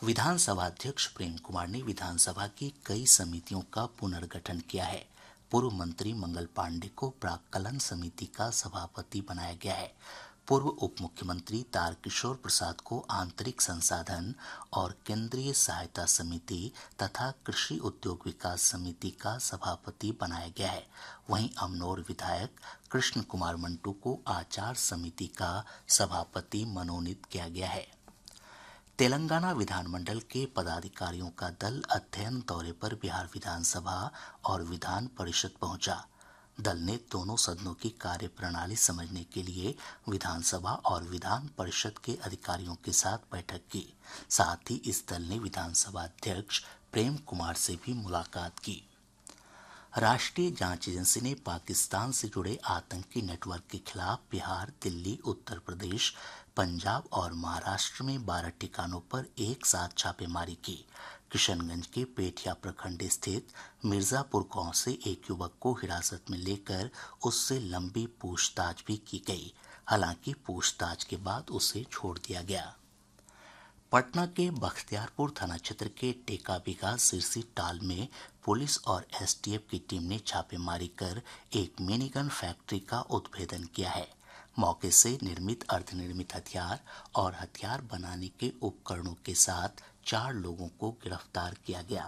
विधानसभा अध्यक्ष प्रेम कुमार ने विधानसभा की कई समितियों का पुनर्गठन किया है। पूर्व मंत्री मंगल पांडे को प्राक्कलन समिति का सभापति बनाया गया है। पूर्व उप मुख्यमंत्री तारकिशोर प्रसाद को आंतरिक संसाधन और केंद्रीय सहायता समिति तथा कृषि उद्योग विकास समिति का सभापति बनाया गया है। वहीं अमनौर विधायक कृष्ण कुमार मंटू को आचार समिति का सभापति मनोनीत किया गया है। तेलंगाना विधानमंडल के पदाधिकारियों का दल अध्ययन दौरे पर बिहार विधानसभा और विधान परिषद पहुंचा। दल ने दोनों सदनों की कार्यप्रणाली समझने के लिए विधानसभा और विधान परिषद के अधिकारियों के साथ बैठक की। साथ ही इस दल ने विधानसभा अध्यक्ष प्रेम कुमार से भी मुलाकात की। राष्ट्रीय जांच एजेंसी ने पाकिस्तान से जुड़े आतंकी नेटवर्क के खिलाफ बिहार, दिल्ली, उत्तर प्रदेश, पंजाब और महाराष्ट्र में 12 ठिकानों पर एक साथ छापेमारी की। किशनगंज के पेठिया प्रखंड स्थित मिर्जापुर गांव से एक युवक को हिरासत में लेकर उससे लंबी पूछताछ भी की गई। हालांकि पूछताछ के बाद उसे छोड़ दिया गया। पटना के बख्तियारपुर थाना क्षेत्र के टेका बिघा सिरसी टाल में पुलिस और एसटीएफ की टीम ने छापेमारी कर एक मिनीगन फैक्ट्री का उद्भेदन किया है। मौके से निर्मित अर्धनिर्मित हथियार और हथियार बनाने के उपकरणों के साथ 4 लोगों को गिरफ्तार किया गया।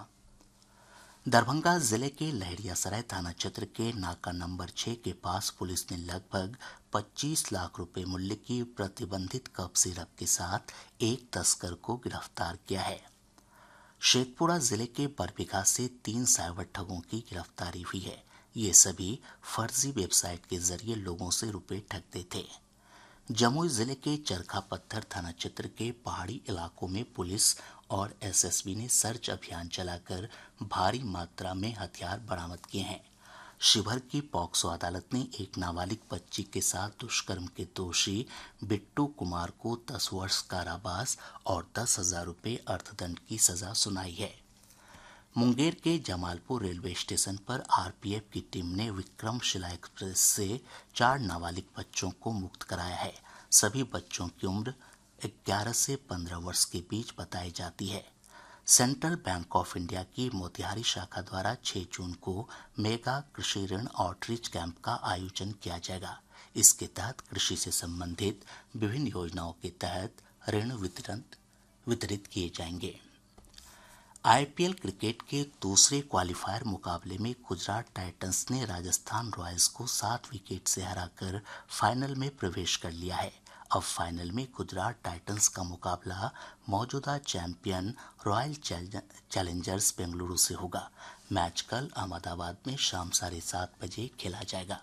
दरभंगा जिले के लहरियासराय थाना क्षेत्र के नाका नंबर 6 के पास पुलिस ने लगभग 25 लाख रुपए मूल्य की प्रतिबंधित कप सिरप के साथ एक तस्कर को गिरफ्तार किया है। शेखपुरा जिले के बरबीघा से 3 साइबर ठगों की गिरफ्तारी हुई है। ये सभी फर्जी वेबसाइट के जरिए लोगों से रुपए ठगते थे। जमुई जिले के चरखा पत्थर थाना क्षेत्र के पहाड़ी इलाकों में पुलिस और एसएसबी ने सर्च अभियान चलाकर भारी मात्रा में हथियार बरामद किए हैं। शिवहर की पॉक्सो अदालत ने एक नाबालिग बच्ची के साथ दुष्कर्म के दोषी बिट्टू कुमार को 10 वर्ष कारावास और 10,000 रुपये अर्थदंड की सजा सुनाई है। मुंगेर के जमालपुर रेलवे स्टेशन पर आरपीएफ की टीम ने विक्रमशिला एक्सप्रेस से 4 नाबालिग बच्चों को मुक्त कराया है। सभी बच्चों की उम्र 11 से 15 वर्ष के बीच बताई जाती है। सेंट्रल बैंक ऑफ इंडिया की मोतिहारी शाखा द्वारा 6 जून को मेगा कृषि ऋण आउटरीच कैंप का आयोजन किया जाएगा। इसके तहत कृषि से संबंधित विभिन्न योजनाओं के तहत ऋण वितरित किए जाएंगे। आईपीएल क्रिकेट के दूसरे क्वालीफायर मुकाबले में गुजरात टाइटंस ने राजस्थान रॉयल्स को 7 विकेट से हराकर फाइनल में प्रवेश कर लिया है। अब फाइनल में गुजरात टाइटंस का मुकाबला मौजूदा चैंपियन रॉयल चैलेंजर्स बेंगलुरु से होगा। मैच कल अहमदाबाद में शाम 7:30 बजे खेला जाएगा।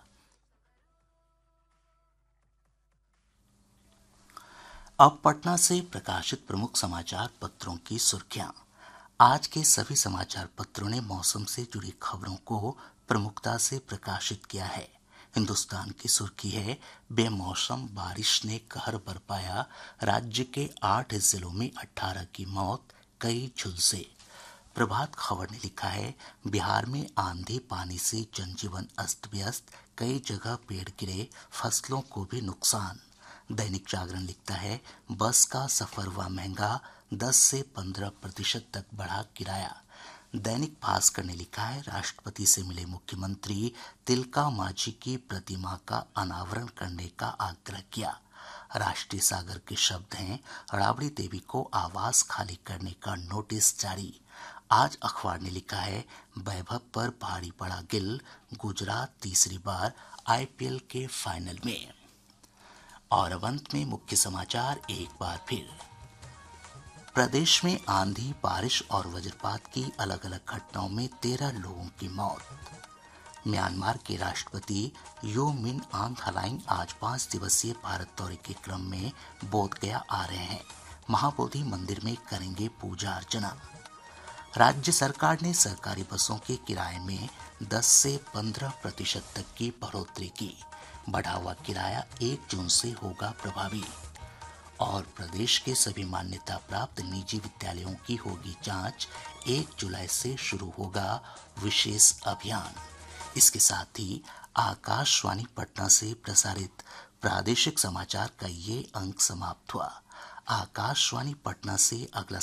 अब पटना से प्रकाशित प्रमुख समाचार पत्रों की सुर्खियां। आज के सभी समाचार पत्रों ने मौसम से जुड़ी खबरों को प्रमुखता से प्रकाशित किया है। हिंदुस्तान की सुर्खी है, बेमौसम बारिश ने कहर बरपाया, राज्य के 8 जिलों में 18 की मौत, कई झुलसे। प्रभात खबर ने लिखा है, बिहार में आंधी पानी से जनजीवन अस्त व्यस्त, कई जगह पेड़ गिरे, फसलों को भी नुकसान। दैनिक जागरण लिखता है, बस का सफर हुआ महंगा, 10 से 15% तक बढ़ा किराया। दैनिक भास्कर ने लिखा है, राष्ट्रपति से मिले मुख्यमंत्री, तिलका मांझी की प्रतिमा का अनावरण करने का आग्रह किया। राष्ट्रीय सागर के शब्द हैं, राबड़ी देवी को आवास खाली करने का नोटिस जारी। आज अखबार ने लिखा है, वैभव पर भारी पड़ा गिल, गुजरात तीसरी बार आईपीएल के फाइनल में। और अब अंत में मुख्य समाचार एक बार फिर। प्रदेश में आंधी, बारिश और वज्रपात की अलग अलग घटनाओं में 13 लोगों की मौत। म्यांमार के राष्ट्रपति यू मिन आंग हलाइंग आज 5 दिवसीय भारत दौरे के क्रम में बोध गया आ रहे हैं। महाबोधि मंदिर में करेंगे पूजा अर्चना। राज्य सरकार ने सरकारी बसों के किराए में 10 से 15% तक की बढ़ोतरी की। बढ़ा हुआ किराया 1 जून से होगा प्रभावी। और प्रदेश के सभी मान्यता प्राप्त निजी विद्यालयों की होगी जांच, 1 जुलाई से शुरू होगा विशेष अभियान। इसके साथ ही आकाशवाणी पटना से प्रसारित प्रादेशिक समाचार का ये अंक समाप्त हुआ। आकाशवाणी पटना से अगला